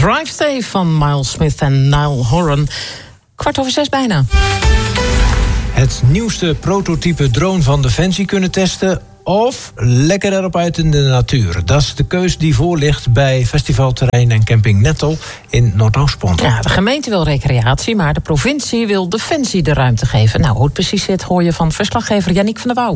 Drive Stay van Miles Smith en Niall Horan. 5:15 bijna. Het nieuwste prototype drone van Defensie kunnen testen of lekker erop uit in de natuur. Dat is de keus die voor ligt bij festivalterrein en camping Nettel in Noordoostpolder. Ja, de gemeente wil recreatie, maar de provincie wil Defensie de ruimte geven. Nou, hoe het precies zit hoor je van verslaggever Yannick van der Wouw.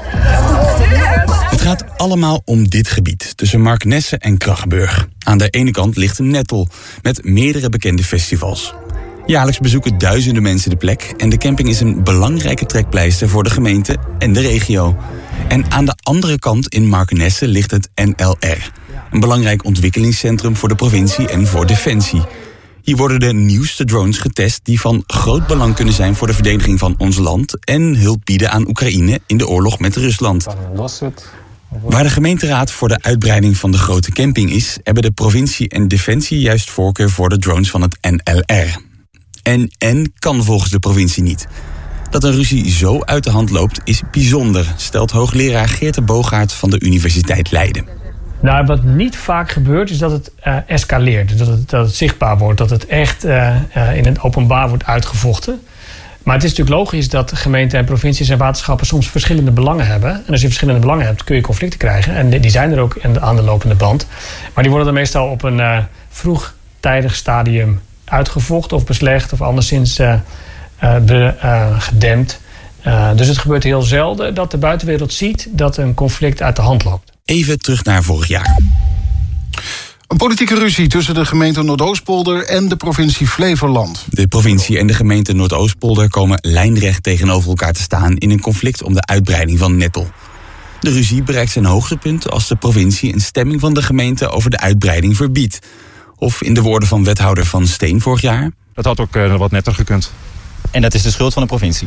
Het gaat allemaal om dit gebied, tussen Marknesse en Krachburg. Aan de ene kant ligt een Nettel, met meerdere bekende festivals. Jaarlijks bezoeken duizenden mensen de plek en de camping is een belangrijke trekpleister voor de gemeente en de regio. En aan de andere kant in Marknesse ligt het NLR. Een belangrijk ontwikkelingscentrum voor de provincie en voor Defensie. Hier worden de nieuwste drones getest die van groot belang kunnen zijn voor de verdediging van ons land en hulp bieden aan Oekraïne in de oorlog met Rusland. Waar de gemeenteraad voor de uitbreiding van de grote camping is, hebben de provincie en Defensie juist voorkeur voor de drones van het NLR. En kan volgens de provincie niet. Dat een ruzie zo uit de hand loopt is bijzonder, stelt hoogleraar Geert de Boogaard van de Universiteit Leiden. Nou, wat niet vaak gebeurt is dat het escaleert. Dat het zichtbaar wordt, dat het echt in het openbaar wordt uitgevochten. Maar het is natuurlijk logisch dat gemeenten en provincies en waterschappen soms verschillende belangen hebben. En als je verschillende belangen hebt, kun je conflicten krijgen. En die zijn er ook aan de lopende band. Maar die worden dan meestal op een vroegtijdig stadium uitgevochten of beslecht of anderszins gedempt. Dus het gebeurt heel zelden dat de buitenwereld ziet dat een conflict uit de hand loopt. Even terug naar vorig jaar. Een politieke ruzie tussen de gemeente Noordoostpolder en de provincie Flevoland. De provincie en de gemeente Noordoostpolder komen lijnrecht tegenover elkaar te staan in een conflict om de uitbreiding van Nettel. De ruzie bereikt zijn hoogtepunt als de provincie een stemming van de gemeente over de uitbreiding verbiedt. Of in de woorden van wethouder Van Steen vorig jaar: dat had ook wat netter gekund. En dat is de schuld van de provincie?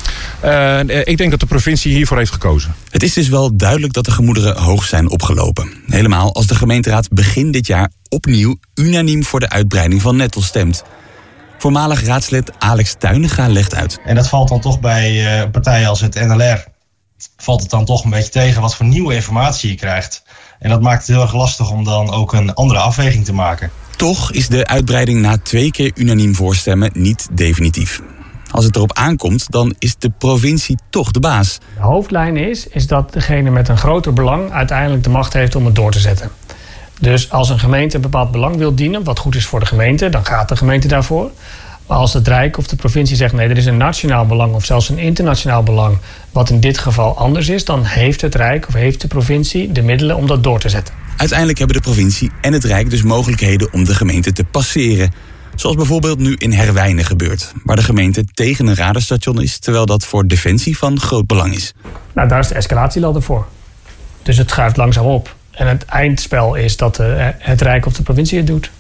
Ik denk dat de provincie hiervoor heeft gekozen. Het is dus wel duidelijk dat de gemoederen hoog zijn opgelopen. Helemaal als de gemeenteraad begin dit jaar opnieuw unaniem voor de uitbreiding van Nettel stemt. Voormalig raadslid Alex Tuinega legt uit. En dat valt dan toch bij partijen als het NLR, valt het dan toch een beetje tegen wat voor nieuwe informatie je krijgt. En dat maakt het heel erg lastig om dan ook een andere afweging te maken. Toch is de uitbreiding na 2 keer unaniem voorstemmen niet definitief. Als het erop aankomt, dan is de provincie toch de baas. De hoofdlijn is dat degene met een groter belang uiteindelijk de macht heeft om het door te zetten. Dus als een gemeente een bepaald belang wil dienen, wat goed is voor de gemeente, dan gaat de gemeente daarvoor. Maar als het Rijk of de provincie zegt nee, er is een nationaal belang of zelfs een internationaal belang, wat in dit geval anders is, dan heeft het Rijk of heeft de provincie de middelen om dat door te zetten. Uiteindelijk hebben de provincie en het Rijk dus mogelijkheden om de gemeente te passeren. Zoals bijvoorbeeld nu in Herwijnen gebeurt, waar de gemeente tegen een radarstation is, terwijl dat voor Defensie van groot belang is. Nou, daar is de escalatieladder voor. Dus het schuift langzaam op. En het eindspel is dat het Rijk of de provincie het doet.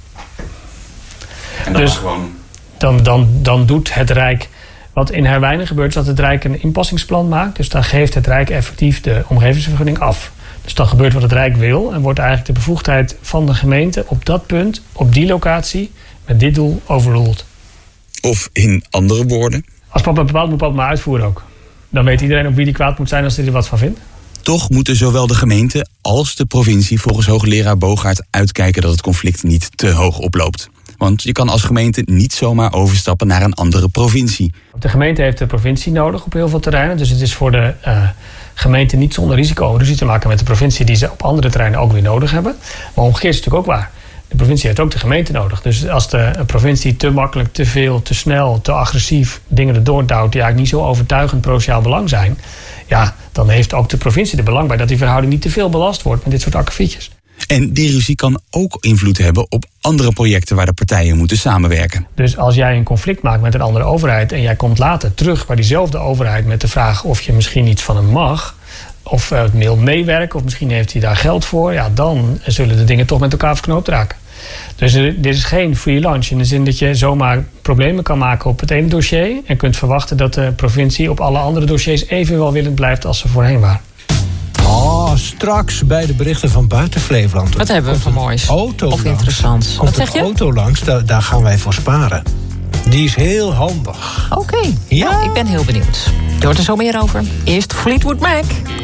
En dan dus gewoon... dan doet het Rijk... Wat in Herwijnen gebeurt is dat het Rijk een inpassingsplan maakt. Dus dan geeft het Rijk effectief de omgevingsvergunning af. Dus dan gebeurt wat het Rijk wil en wordt eigenlijk de bevoegdheid van de gemeente op dat punt, op die locatie, met dit doel overruled. Of in andere woorden? Als papa bepaalt, moet papa maar uitvoeren ook. Dan weet iedereen op wie die kwaad moet zijn als hij er wat van vindt. Toch moeten zowel de gemeente als de provincie volgens hoogleraar Boogaard uitkijken dat het conflict niet te hoog oploopt. Want je kan als gemeente niet zomaar overstappen naar een andere provincie. De gemeente heeft de provincie nodig op heel veel terreinen. Dus het is voor de gemeente niet zonder risico ruzie te maken met de provincie die ze op andere terreinen ook weer nodig hebben. Maar omgekeerd is het natuurlijk ook waar. De provincie heeft ook de gemeente nodig. Dus als de provincie te makkelijk, te veel, te snel, te agressief dingen erdoor duwt die eigenlijk niet zo overtuigend pro-sociaal belang zijn, ja, dan heeft ook de provincie er belang bij dat die verhouding niet te veel belast wordt met dit soort akkefietjes. En die ruzie kan ook invloed hebben op andere projecten waar de partijen moeten samenwerken. Dus als jij een conflict maakt met een andere overheid en jij komt later terug bij diezelfde overheid met de vraag of je misschien iets van hem mag, of het wil meewerken, of misschien heeft hij daar geld voor, ja, dan zullen de dingen toch met elkaar verknoopt raken. Dus dit is geen free lunch in de zin dat je zomaar problemen kan maken op het ene dossier en kunt verwachten dat de provincie op alle andere dossiers even welwillend blijft als ze voorheen waren. Straks bij de berichten van buiten Flevoland. Wat hebben we van moois? Auto of langs. interessants? Komt Wat zeg je? een auto langs, daar gaan wij voor sparen. Die is heel handig. Oké. Ja? Nou, ik ben heel benieuwd. Je hoort er zo meer over. Eerst Fleetwood Mac.